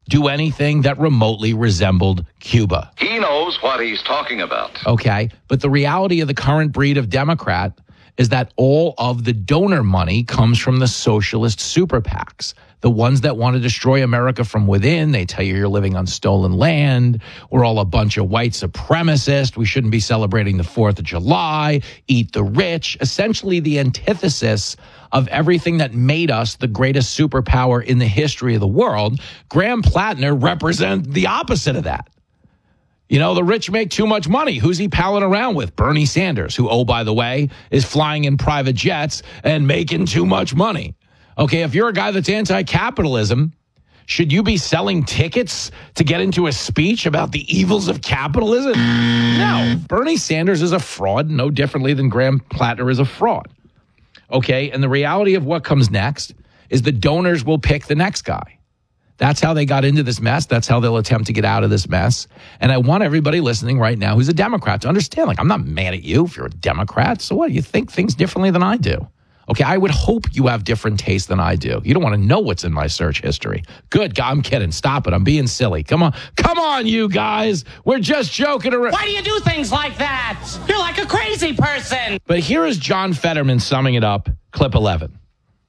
do anything that remotely resembled Cuba. He knows what he's talking about. Okay, but the reality of the current breed of Democrat is that all of the donor money comes from the socialist super PACs, the ones that want to destroy America from within. They tell you you're living on stolen land. We're all a bunch of white supremacists. We shouldn't be celebrating the 4th of July. Eat the rich. Essentially the antithesis of everything that made us the greatest superpower in the history of the world. Graham Plattner represents the opposite of that. You know, the rich make too much money. Who's he palling around with? Bernie Sanders, who, oh, by the way, is flying in private jets and making too much money. Okay, if you're a guy that's anti-capitalism, should you be selling tickets to get into a speech about the evils of capitalism? No. Bernie Sanders is a fraud, no differently than Graham Plattner is a fraud. Okay, and the reality of what comes next is the donors will pick the next guy. That's how they got into this mess. That's how they'll attempt to get out of this mess. And I want everybody listening right now who's a Democrat to understand, like, I'm not mad at you if you're a Democrat. So what? You think things differently than I do. Okay, I would hope you have different tastes than I do. You don't want to know what's in my search history. Good, I'm kidding. Stop it. I'm being silly. Come on, you guys. We're just joking around. Why do you do things like that? You're like a crazy person. But here is John Fetterman summing it up. Clip 11.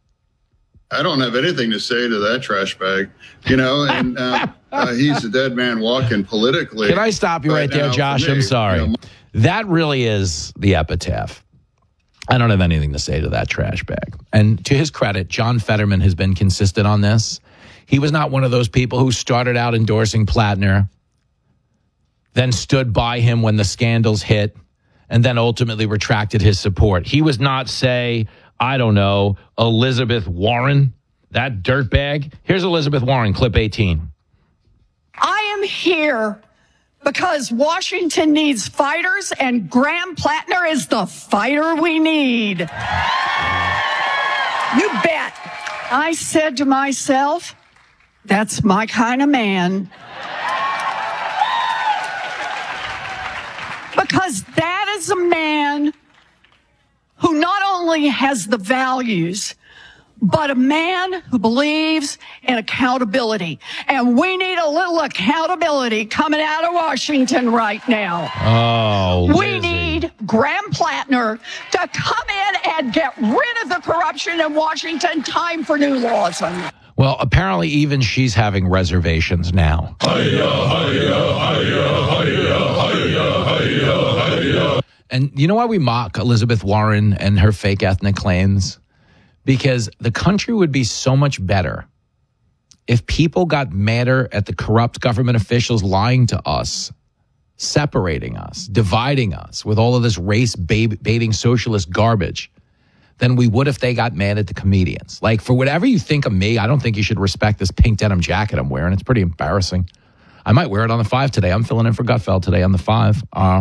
I don't have anything to say to that trash bag, and he's a dead man walking politically. Can I stop you right there, Josh? I'm sorry. That really is the epitaph. I don't have anything to say to that trash bag. And to his credit, John Fetterman has been consistent on this. He was not one of those people who started out endorsing Plattner, then stood by him when the scandals hit, and then ultimately retracted his support. He was not, say, I don't know, Elizabeth Warren, that dirtbag. Here's Elizabeth Warren, clip 18. I am here because Washington needs fighters, and Graham Plattner is the fighter we need. You bet. I said to myself, that's my kind of man. Because that is a man who not only has the values, but a man who believes in accountability. And we need a little accountability coming out of Washington right now. Oh, we need Graham Plattner to come in and get rid of the corruption in Washington. Time for new laws. Well, apparently even she's having reservations now. And you know why we mock Elizabeth Warren and her fake ethnic claims? Because the country would be so much better if people got madder at the corrupt government officials lying to us, separating us, dividing us with all of this race-baiting socialist garbage than we would if they got mad at the comedians. Like, for whatever you think of me, I don't think you should respect this pink denim jacket I'm wearing. It's pretty embarrassing. I might wear it on the 5 today. I'm filling in for Gutfeld today on the 5.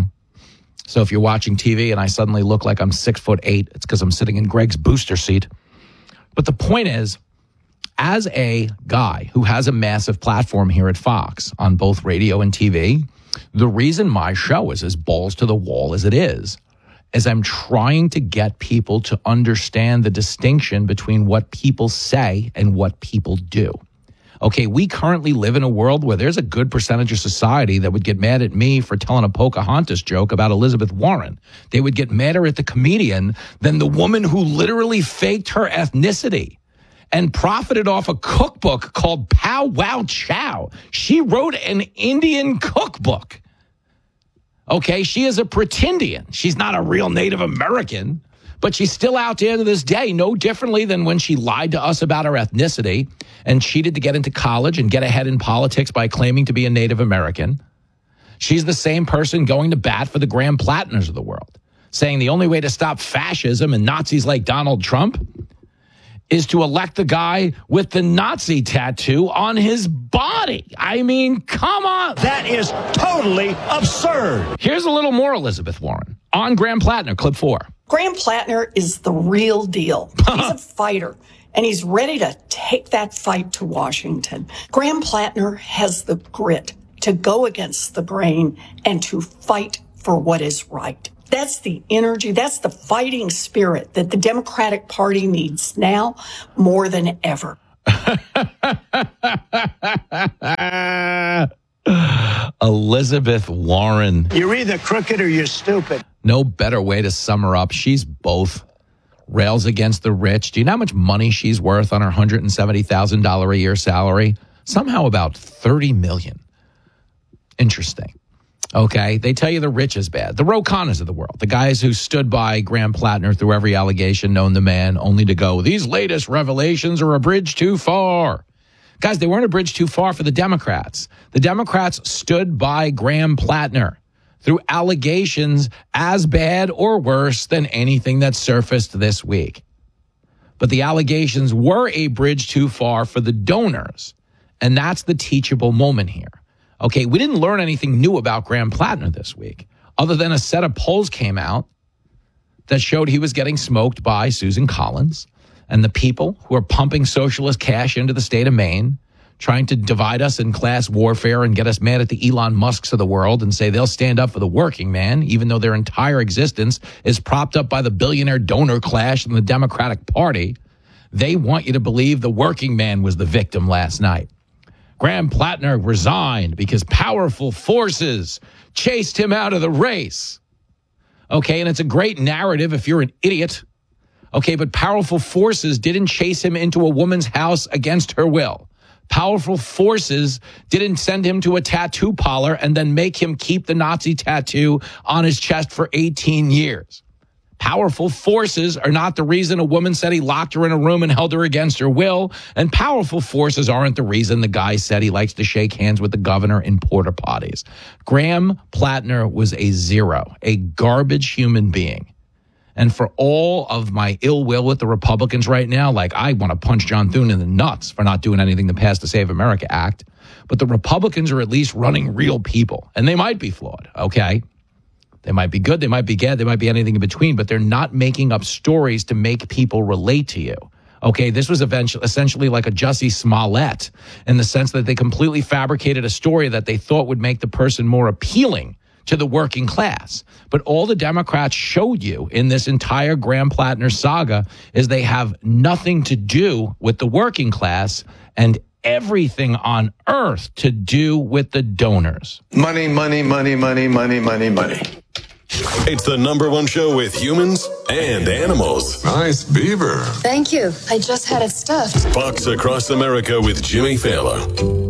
So if you're watching TV and I suddenly look like I'm 6'8", it's because I'm sitting in Greg's booster seat. But the point is, as a guy who has a massive platform here at Fox on both radio and TV, the reason my show is as balls to the wall as it is I'm trying to get people to understand the distinction between what people say and what people do. Okay, we currently live in a world where there's a good percentage of society that would get mad at me for telling a Pocahontas joke about Elizabeth Warren. They would get madder at the comedian than the woman who literally faked her ethnicity and profited off a cookbook called Pow Wow Chow. She wrote an Indian cookbook. Okay, she is a pretendian. She's not a real Native American, but she's still out there to this day, no differently than when she lied to us about her ethnicity and cheated to get into college and get ahead in politics by claiming to be a Native American. She's the same person going to bat for the Graham Plattners of the world, saying the only way to stop fascism and Nazis like Donald Trump is to elect the guy with the Nazi tattoo on his body. I mean, come on. That is totally absurd. Here's a little more Elizabeth Warren on Graham Plattner, clip 4. Graham Plattner is the real deal. He's a fighter, and he's ready to take that fight to Washington. Graham Plattner has the grit to go against the grain and to fight for what is right. That's the energy, that's the fighting spirit that the Democratic Party needs now more than ever. Elizabeth Warren. You're either crooked or you're stupid. No better way to sum her up. She's both. Rails against the rich. Do you know how much money she's worth on her $170,000 a year salary? Somehow about $30 million. Interesting. Okay, they tell you the rich is bad. The Ro Khannas of the world, the guys who stood by Graham Plattner through every allegation known to man, only to go, these latest revelations are a bridge too far. Guys, they weren't a bridge too far for the Democrats. The Democrats stood by Graham Plattner through allegations as bad or worse than anything that surfaced this week. But the allegations were a bridge too far for the donors. And that's the teachable moment here. Okay, we didn't learn anything new about Graham Plattner this week, other than a set of polls came out that showed he was getting smoked by Susan Collins and the people who are pumping socialist cash into the state of Maine, trying to divide us in class warfare and get us mad at the Elon Musks of the world and say they'll stand up for the working man, even though their entire existence is propped up by the billionaire donor clash in the Democratic Party. They want you to believe the working man was the victim last night. Graham Plattner resigned because powerful forces chased him out of the race. Okay, and it's a great narrative if you're an idiot. Okay, but powerful forces didn't chase him into a woman's house against her will. Powerful forces didn't send him to a tattoo parlor and then make him keep the Nazi tattoo on his chest for 18 years. Powerful forces are not the reason a woman said he locked her in a room and held her against her will. And powerful forces aren't the reason the guy said he likes to shake hands with the governor in porta potties. Graham Plattner was a zero, a garbage human being. And for all of my ill will with the Republicans right now, like I want to punch John Thune in the nuts for not doing anything to pass the Save America Act. But the Republicans are at least running real people. And they might be flawed, okay? They might be good, they might be bad, they might be anything in between, but they're not making up stories to make people relate to you. Okay, this was essentially like a Jussie Smollett in the sense that they completely fabricated a story that they thought would make the person more appealing to the working class. But all the Democrats showed you in this entire Graham Plattner saga is they have nothing to do with the working class and everything on earth to do with the donors. Money, money, money, money, money, money, money. It's the #1 show with humans and animals. Nice beaver. Thank you. I just had it stuffed. Fox Across America with Jimmy Fallon.